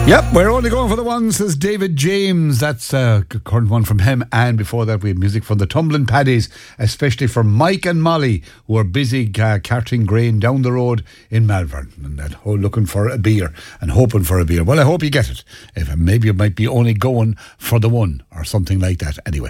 Yep, we're only going for the one, says David James. That's a current one from him. And before that, we had music from the Tumbling Paddies, especially for Mike and Molly, who are busy carting grain down the road in Malvern. And that whole looking for a beer and hoping for a beer. Well, I hope you get it. If maybe you might be only going for the one or something like that. Anyway,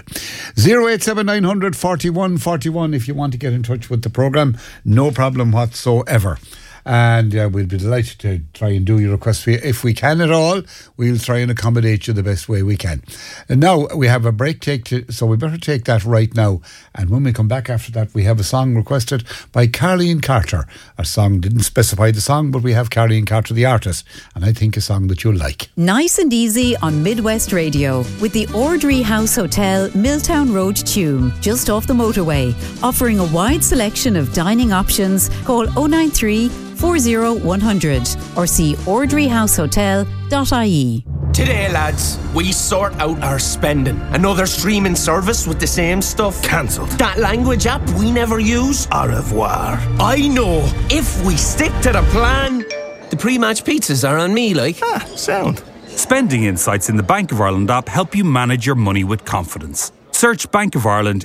087 41 41 if you want to get in touch with the programme. No problem whatsoever. And we'll be delighted to try and do your request for you. If we can at all, we'll try and accommodate you the best way we can. And now we have a break so we better take that right now. And when we come back after that, we have a song requested by Carleen Carter. Our song didn't specify the song, but we have Carleen Carter, the artist, and I think a song that you'll like. Nice and easy on Midwest Radio with the Ordry House Hotel, Milltown Road, Tuam, just off the motorway, offering a wide selection of dining options. Call 093 40100 or see ordryhousehotel.ie. Today, lads, we sort out our spending. Another streaming service with the same stuff. Cancelled. That language app we never use. Au revoir. I know. If we stick to the plan, the pre-match pizzas are on me, like. Sound. Spending insights in the Bank of Ireland app help you manage your money with confidence. Search Bank of Ireland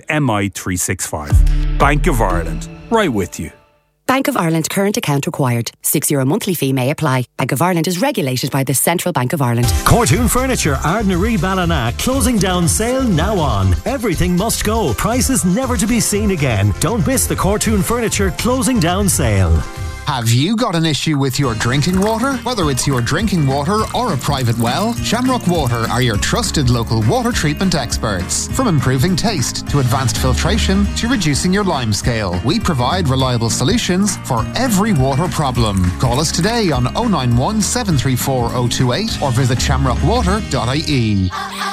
MI365. Bank of Ireland. Right with you. Bank of Ireland current account required. €6 monthly fee may apply. Bank of Ireland is regulated by the Central Bank of Ireland. Cortoon Furniture, Ardnary Ballina, closing down sale now on. Everything must go. Prices never to be seen again. Don't miss the Cortoon Furniture closing down sale. Have you got an issue with your drinking water? Whether it's your drinking water or a private well, Shamrock Water are your trusted local water treatment experts. From improving taste to advanced filtration to reducing your lime scale, we provide reliable solutions for every water problem. Call us today on 091 734 028 or visit shamrockwater.ie.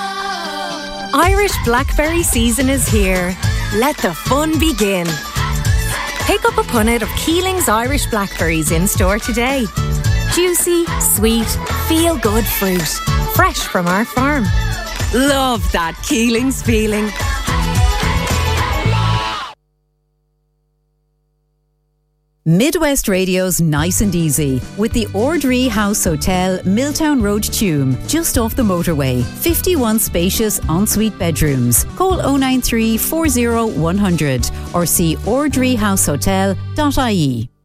Irish blackberry season is here. Let the fun begin. Pick up a punnet of Keeling's Irish blackberries in store today. Juicy, sweet, feel-good fruit. Fresh from our farm. Love that Keeling's feeling. Midwest Radio's Nice and Easy with the Ordry House Hotel, Milltown Road, Tuam, just off the motorway. 51 spacious ensuite bedrooms. Call 093 40100 or see ordryhousehotel.ie.